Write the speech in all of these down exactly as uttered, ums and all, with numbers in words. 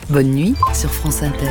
Bonne nuit sur France Inter.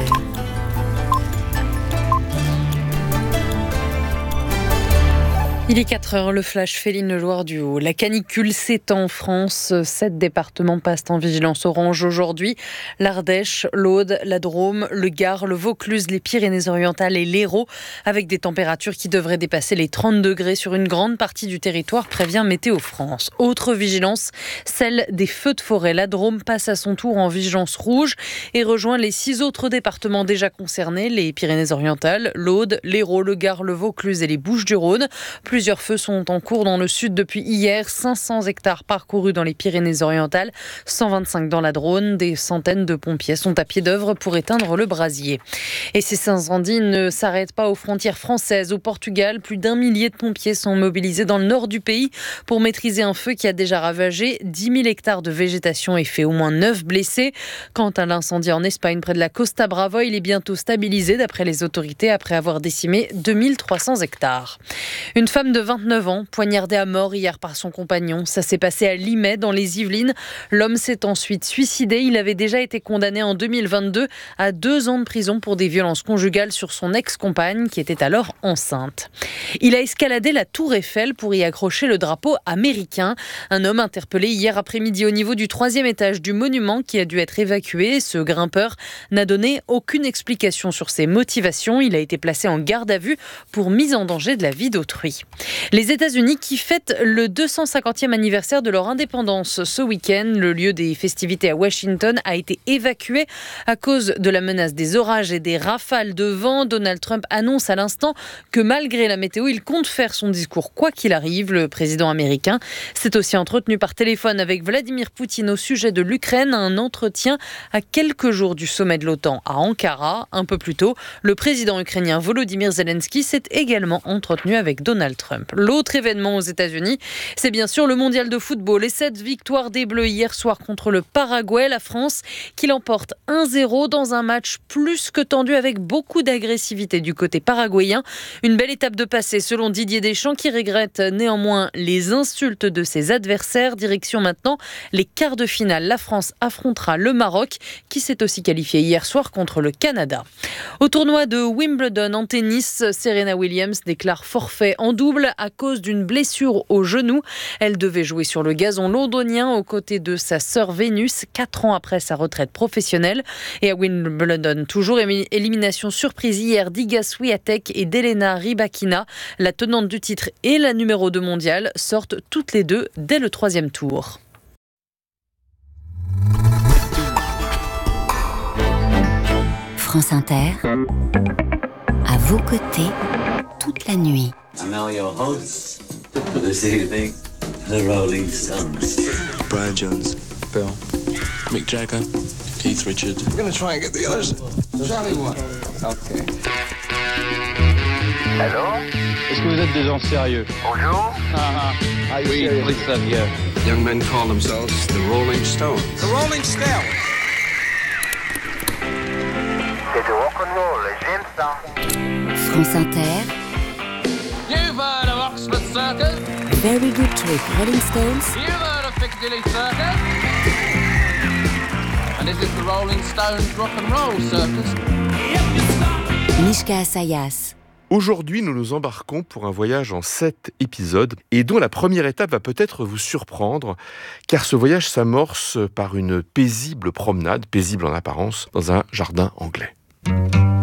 Il est quatre heures, le flash Féline Loire du Haut. La canicule s'étend en France. Sept départements passent en vigilance orange aujourd'hui. L'Ardèche, l'Aude, la Drôme, le Gard, le Vaucluse, les Pyrénées-Orientales et l'Hérault, avec des températures qui devraient dépasser les trente degrés sur une grande partie du territoire, prévient Météo France. Autre vigilance, celle des feux de forêt. La Drôme passe à son tour en vigilance rouge et rejoint les six autres départements déjà concernés, les Pyrénées-Orientales, l'Aude, l'Hérault, le Gard, le Vaucluse et les Bouches-du-Rhône. Plusieurs feux sont en cours dans le sud depuis hier. cinq cents hectares parcourus dans les Pyrénées-Orientales, cent vingt-cinq dans la Drôme. Des centaines de pompiers sont à pied d'œuvre pour éteindre le brasier. Et ces incendies ne s'arrêtent pas aux frontières françaises. Au Portugal, plus d'un millier de pompiers sont mobilisés dans le nord du pays pour maîtriser un feu qui a déjà ravagé dix mille hectares de végétation et fait au moins neuf blessés. Quant à l'incendie en Espagne, près de la Costa Brava, il est bientôt stabilisé d'après les autorités après avoir décimé deux mille trois cents hectares. Une femme de vingt-neuf ans, poignardée à mort hier par son compagnon. Ça s'est passé à Limay, dans les Yvelines. L'homme s'est ensuite suicidé. Il avait déjà été condamné en deux mille vingt-deux à deux ans de prison pour des violences conjugales sur son ex-compagne, qui était alors enceinte. Il a escaladé la tour Eiffel pour y accrocher le drapeau américain. Un homme interpellé hier après-midi au niveau du troisième étage du monument qui a dû être évacué. Ce grimpeur n'a donné aucune explication sur ses motivations. Il a été placé en garde à vue pour mise en danger de la vie d'autrui. Les États-Unis qui fêtent le deux cent cinquantième anniversaire de leur indépendance ce week-end. Le lieu des festivités à Washington a été évacué à cause de la menace des orages et des rafales de vent. Donald Trump annonce à l'instant que malgré la météo, il compte faire son discours quoi qu'il arrive. Le président américain s'est aussi entretenu par téléphone avec Vladimir Poutine au sujet de l'Ukraine. Un entretien à quelques jours du sommet de l'OTAN à Ankara. Un peu plus tôt, le président ukrainien Volodymyr Zelensky s'est également entretenu avec Donald Trump. L'autre événement aux États-Unis, c'est bien sûr le mondial de football. Les sept victoires des Bleus hier soir contre le Paraguay. La France qui l'emporte un zéro dans un match plus que tendu avec beaucoup d'agressivité du côté paraguayen. Une belle étape de passé selon Didier Deschamps qui regrette néanmoins les insultes de ses adversaires. Direction maintenant les quarts de finale. La France affrontera le Maroc qui s'est aussi qualifié hier soir contre le Canada. Au tournoi de Wimbledon en tennis, Serena Williams déclare forfait en double à cause d'une blessure au genou. Elle devait jouer sur le gazon londonien aux côtés de sa sœur Vénus, quatre ans après sa retraite professionnelle. Et à Wimbledon, toujours élimination surprise hier d'Iga Swiatek et d'Elena Rybakina. La tenante du titre et la numéro deux mondiale sortent toutes les deux dès le troisième tour. France Inter, à vos côtés, toute la nuit. And now your hosts for this evening, the Rolling Stones. Brian Jones, Bill, Mick Jagger, Keith Richards. We're going to try and get the others. Charlie Watts. Okay. Hello? Est-ce que vous êtes des gens sérieux? Bonjour? Ah, ah. Oui, oui, ça vient. Young men call themselves the Rolling Stones. The Rolling Stones. C'est du rock'n'roll, j'aime ça. France Inter. You've heard of Oxford Circus? Very good trip, Rolling Stones. You've heard of Piccadilly Circus? And this is the Rolling Stones Rock and Roll Circus. Mishka Asayas. Aujourd'hui, nous nous embarquons pour un voyage en sept épisodes et dont la première étape va peut-être vous surprendre, car ce voyage s'amorce par une paisible promenade, paisible en apparence, dans un jardin anglais.